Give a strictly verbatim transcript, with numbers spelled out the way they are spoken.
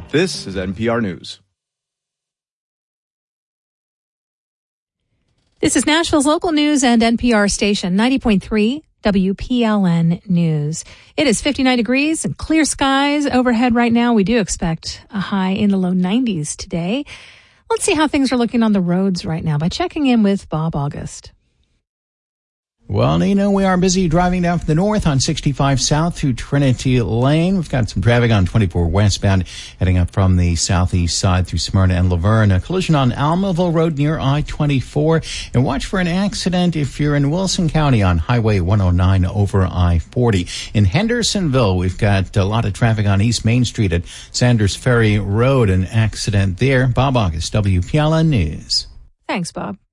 This is N P R News. This is Nashville's local news and N P R station, ninety point three W P L N News. It is fifty-nine degrees and clear skies overhead right now. We do expect a high in the low nineties today. Let's see how things are looking on the roads right now by checking in with Bob August. Well, Nina, we are busy driving down from the north on sixty-five south through Trinity Lane. We've got some traffic on twenty-four westbound heading up from the southeast side through Smyrna and Laverne. A collision on Almaville Road near I twenty-four. And watch for an accident if you're in Wilson County on Highway one oh nine over I forty. In Hendersonville, we've got a lot of traffic on East Main Street at Sanders Ferry Road. An accident there. Bob August, W P L N News. Thanks, Bob.